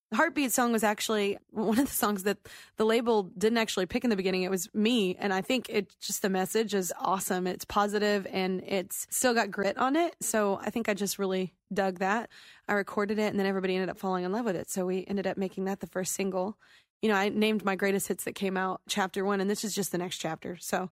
The Heartbeat song was actually one of the songs that the label didn't actually pick in the beginning. It was me. And I think the message is awesome. It's positive and it's still got grit on it. So I think I just really dug that. I recorded it and then everybody ended up falling in love with it. So we ended up making that the first single. I named my greatest hits that came out Chapter 1, and this is just the next chapter. So